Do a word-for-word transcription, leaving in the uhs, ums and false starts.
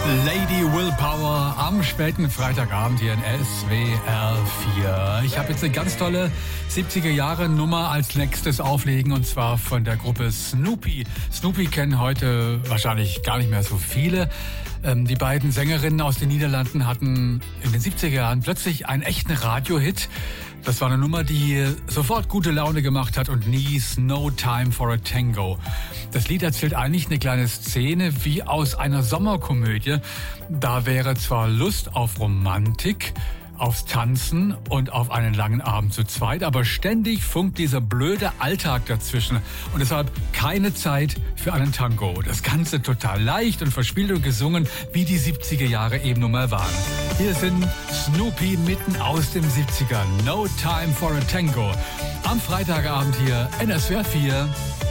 Lady Willpower am späten Freitagabend hier in S W R vier. Ich habe jetzt eine ganz tolle siebziger-Jahre-Nummer als nächstes auflegen, und zwar von der Gruppe Snoopy. Snoopy kennen heute wahrscheinlich gar nicht mehr so viele. Ähm, die beiden Sängerinnen aus den Niederlanden hatten in den siebziger Jahren plötzlich einen echten Radiohit. Das war eine Nummer, die sofort gute Laune gemacht hat, und hieß No Time for a Tango. Das Lied erzählt eigentlich eine kleine Szene wie aus einer Sommerkomödie. Da wäre zwar Lust auf Romantik, aufs Tanzen und auf einen langen Abend zu zweit, aber ständig funkt dieser blöde Alltag dazwischen und deshalb keine Zeit für einen Tango. Das Ganze total leicht und verspielt und gesungen, wie die siebziger Jahre eben nun mal waren. Hier sind Snoopy mitten aus dem siebziger. No Time for a Tango. Am Freitagabend hier in S W R vier.